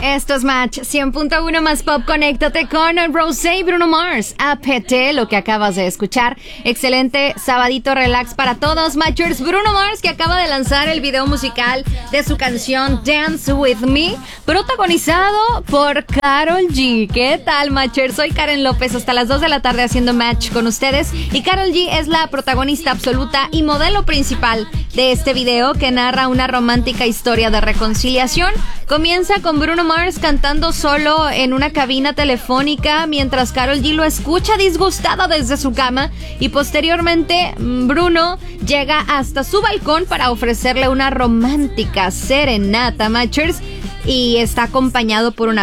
Esto es Match 100.1 más pop. Conéctate con Rosé y Bruno Mars. APT, lo que acabas de escuchar. Excelente sabadito relax para todos, Matchers. Bruno Mars, que acaba de lanzar el video musical de su canción Dance With Me, protagonizado por Karol G. ¿Qué tal, Matchers? Soy Karen López, hasta las 2 de la tarde haciendo Match con ustedes. Y Karol G es la protagonista absoluta y modelo principal de este video, que narra una romántica historia de reconciliación. Comienza con Bruno Mars cantando solo en una cabina telefónica, mientras Karol G lo escucha disgustada desde su cama, y posteriormente Bruno llega hasta su balcón para ofrecerle una romántica serenata, Matchers, y está acompañado por una